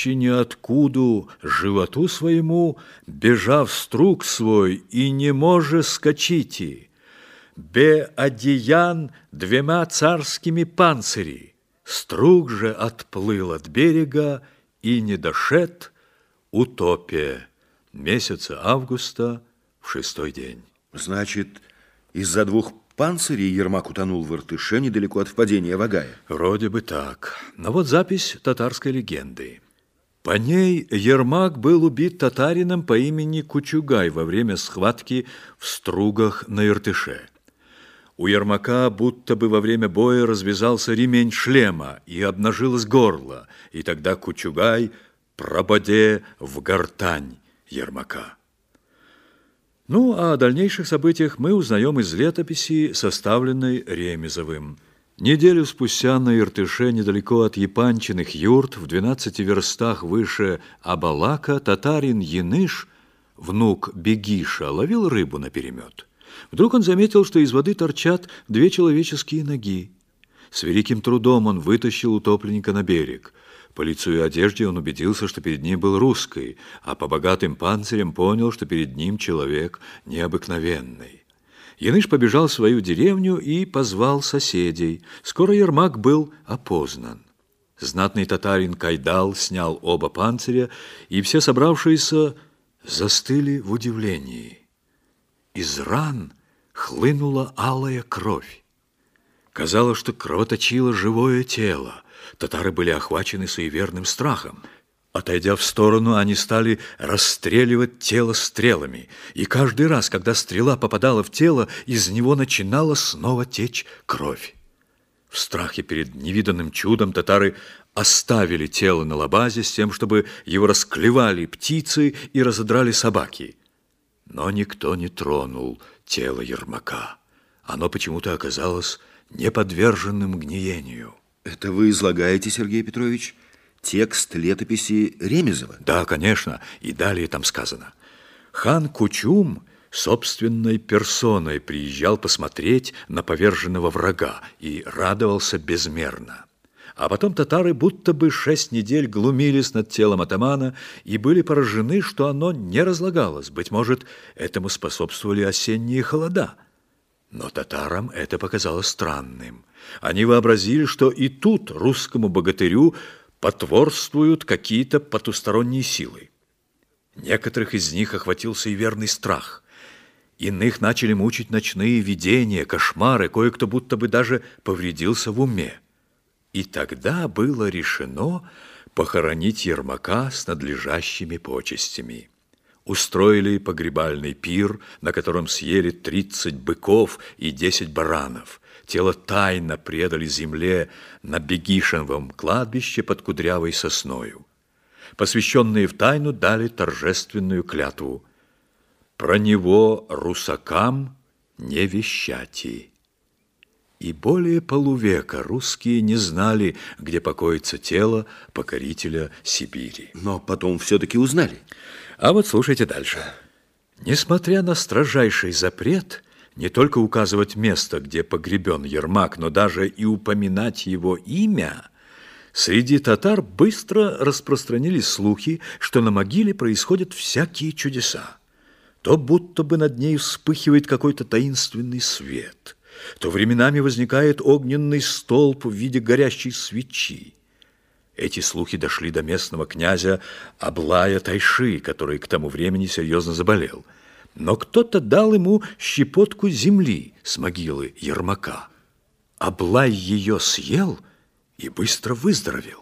аще ниоткуду животу своему, бежав струг свой, и не може скачити, бе одеян двумя царскими панцири. Струг же отплыл от берега и не дошед утопе месяца августа в 6-й день. Значит, из-за 2 панцирей Ермак утонул в Иртыше недалеко от впадения Вагая? Вроде бы так. Но вот запись татарской легенды. По ней Ермак был убит татарином по имени Кучугай во время схватки в Стругах на Иртыше. У Ермака будто бы во время боя развязался ремень шлема и обнажилось горло, и тогда Кучугай прободе в гортань Ермака. Ну, а о дальнейших событиях мы узнаем из летописи, составленной Ремезовым. Неделю спустя на Иртыше, недалеко от Епанчиных юрт, в 12 верстах выше Абалака, татарин Яныш, внук Бегиша, ловил рыбу на перемет. Вдруг он заметил, что из воды торчат 2 человеческие ноги. С великим трудом он вытащил утопленника на берег. По лицу и одежде он убедился, что перед ним был русский, а по богатым панцирям понял, что перед ним человек необыкновенный. Яныш побежал в свою деревню и позвал соседей. Скоро Ермак был опознан. Знатный татарин Кайдал снял оба панциря, и все собравшиеся застыли в удивлении. Из ран хлынула алая кровь. Казалось, что кровоточило живое тело. Татары были охвачены суеверным страхом. Отойдя в сторону, они стали расстреливать тело стрелами. И каждый раз, когда стрела попадала в тело, из него начинала снова течь кровь. В страхе перед невиданным чудом татары оставили тело на лабазе с тем, чтобы его расклевали птицы и разодрали собаки. Но никто не тронул тело Ермака. Оно почему-то оказалось неподверженным гниению. Это вы излагаете, Сергей Петрович, текст летописи Ремезова? Да, конечно, и далее там сказано. Хан Кучум собственной персоной приезжал посмотреть на поверженного врага и радовался безмерно. А потом татары будто бы 6 недель глумились над телом атамана и были поражены, что оно не разлагалось. Быть может, этому способствовали осенние холода. Но татарам это показалось странным. Они вообразили, что и тут русскому богатырю потворствуют какие-то потусторонние силы. Некоторых из них охватил суеверный страх. Иных начали мучить ночные видения, кошмары, кое-кто будто бы даже повредился в уме. И тогда было решено похоронить Ермака с надлежащими почестями. Устроили погребальный пир, на котором съели 30 быков и 10 баранов. Тело тайно предали земле на Бегишиновом кладбище под кудрявой сосною. Посвященные в тайну дали торжественную клятву: «Про него русакам не вещати». И более полувека русские не знали, где покоится тело покорителя Сибири. Но потом все-таки узнали. А вот слушайте дальше. Несмотря на строжайший запрет не только указывать место, где погребен Ермак, но даже и упоминать его имя, среди татар быстро распространились слухи, что на могиле происходят всякие чудеса. То будто бы над ней вспыхивает какой-то таинственный свет, то временами возникает огненный столб в виде горящей свечи. Эти слухи дошли до местного князя Аблая Тайши, который к тому времени серьезно заболел. Но кто-то дал ему щепотку земли с могилы Ермака. Аблай ее съел и быстро выздоровел.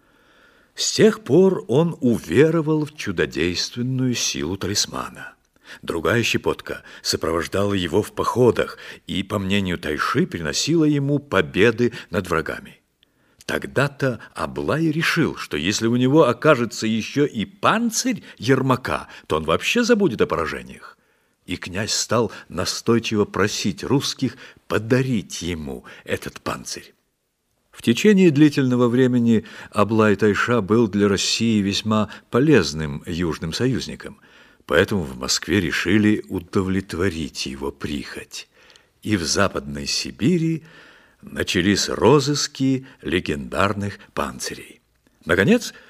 С тех пор он уверовал в чудодейственную силу талисмана. Другая щепотка сопровождала его в походах и, по мнению Тайши, приносила ему победы над врагами. Тогда-то Аблай решил, что если у него окажется еще и панцирь Ермака, то он вообще забудет о поражениях. И князь стал настойчиво просить русских подарить ему этот панцирь. В течение длительного времени Аблай Тайша был для России весьма полезным южным союзником, поэтому в Москве решили удовлетворить его прихоть. И в Западной Сибири начались розыски легендарных панцирей. Наконец,